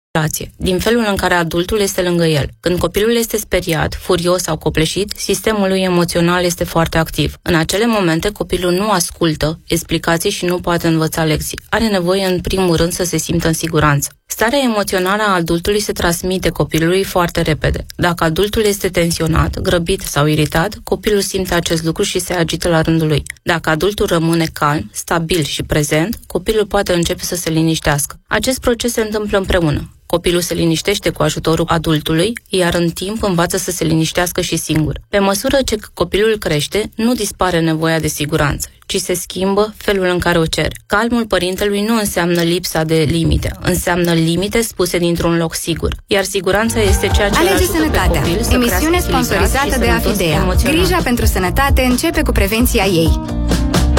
din felul în care adultul este lângă el. Când copilul este speriat, furios sau copleșit, sistemul lui emoțional este foarte activ. În acele momente, copilul nu ascultă explicații și nu poate învăța lecții. Are nevoie, în primul rând, să se simtă în siguranță. Starea emoțională a adultului se transmite copilului foarte repede. Dacă adultul este tensionat, grăbit sau iritat, copilul simte acest lucru și se agită la rândul lui. Dacă adultul rămâne calm, stabil și prezent, copilul poate începe să se liniștească. Acest proces se întâmplă împreună. Copilul se liniștește cu ajutorul adultului, iar în timp învață să se liniștească și singur. Pe măsură ce copilul crește, nu dispare nevoia de siguranță, ci se schimbă felul în care o cer. Calmul părintelui nu înseamnă lipsa de limite, înseamnă limite spuse dintr-un loc sigur. Iar siguranța este ceea ce Alege Sănătatea, emisiune sponsorizată de Afidea. Grija pentru sănătate începe cu prevenția ei.